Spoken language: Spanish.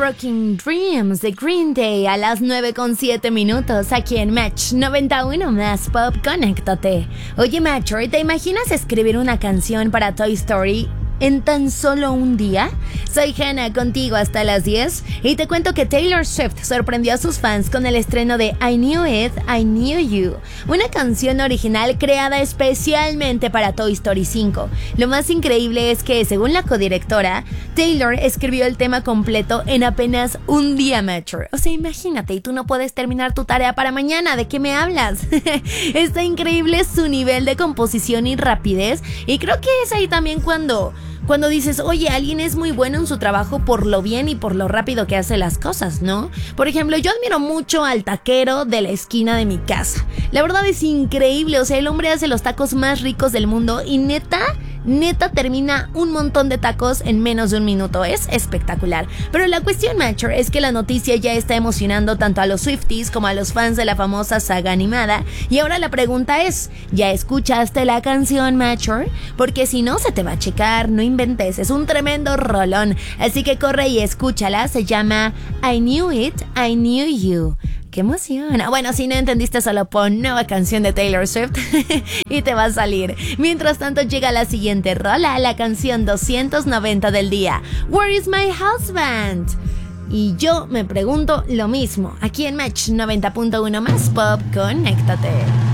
Broken Dreams de Green Day a las 9:07 aquí en Match 91 más Pop. Conéctate. Oye, Matcher, ¿te imaginas escribir una canción para Toy Story en tan solo un día? Soy Hannah, contigo hasta las 10 y te cuento que Taylor Swift sorprendió a sus fans con el estreno de I Knew It, I Knew You, una canción original creada especialmente para Toy Story 5. Lo más increíble es que, según la codirectora, Taylor escribió el tema completo en apenas un día, Matcher. O sea, imagínate, y tú no puedes terminar tu tarea para mañana. ¿De qué me hablas? Está increíble su nivel de composición y rapidez, y creo que es ahí también cuando dices, oye, alguien es muy bueno en su trabajo por lo bien y por lo rápido que hace las cosas, ¿no? Por ejemplo, yo admiro mucho al taquero de la esquina de mi casa. La verdad es increíble, o sea, el hombre hace los tacos más ricos del mundo y neta termina un montón de tacos en menos de un minuto. Es espectacular. Pero la cuestión, Matcher, es que la noticia ya está emocionando tanto a los Swifties como a los fans de la famosa saga animada. Y ahora la pregunta es, ¿ya escuchaste la canción, Matcher? Porque si no, se te va a checar, no inventes, es un tremendo rolón. Así que corre y escúchala, se llama I Knew It, I Knew You. ¡Qué emoción! Bueno, si no entendiste, solo pon nueva canción de Taylor Swift y te va a salir. Mientras tanto, llega la siguiente rola, la canción 290 del día, Where is my husband? Y yo me pregunto lo mismo, aquí en Match 90.1 más Pop. Conéctate.